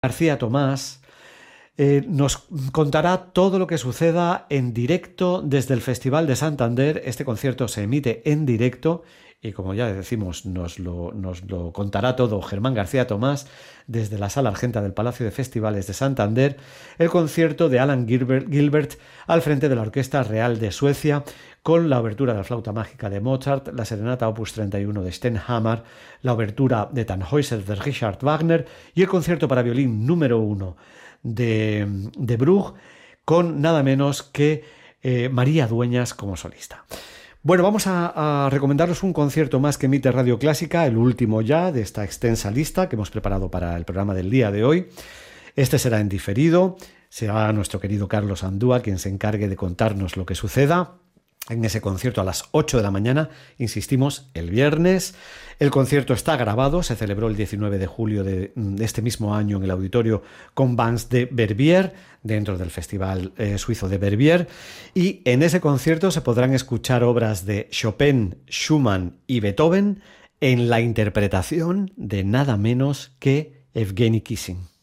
García Tomás nos contará todo lo que suceda en directo desde el Festival de Santander. Este concierto se emite en directo y, como ya decimos, nos lo contará todo Germán García Tomás desde la Sala Argenta del Palacio de Festivales de Santander. El concierto de Alan Gilbert al frente de la Orquesta Real de Suecia, con la obertura de la Flauta Mágica de Mozart, la Serenata Opus 31 de Stenhammar, la obertura de Tannhäuser de Richard Wagner y el concierto para violín número 1 de Bruch, con nada menos que María Dueñas como solista. Bueno, vamos a recomendaros un concierto más que emite Radio Clásica, el último ya de esta extensa lista que hemos preparado para el programa del día de hoy. Este será en diferido, será nuestro querido Carlos Andúa quien se encargue de contarnos lo que suceda en ese concierto a las 8 de la mañana, insistimos, el viernes. El concierto está grabado, se celebró el 19 de julio de este mismo año en el auditorio Convents de Verbier, dentro del Festival Suizo de Verbier, y en ese concierto se podrán escuchar obras de Chopin, Schumann y Beethoven en la interpretación de nada menos que Evgeny Kissin.